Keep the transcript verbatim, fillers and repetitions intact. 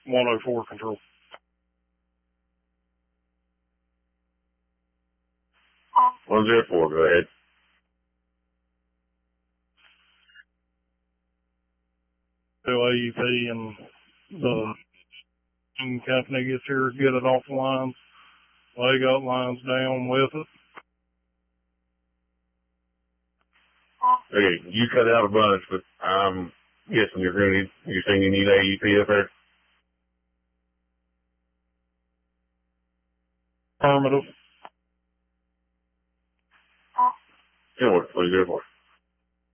one oh four control. one oh four, go ahead. A E P and the company gets here, get it off the lines. They got lines down with it. Okay, you cut out a bunch, but I'm guessing you're going to need, you're saying you need A E P up there? Affirmative. Yeah, what, what is it for?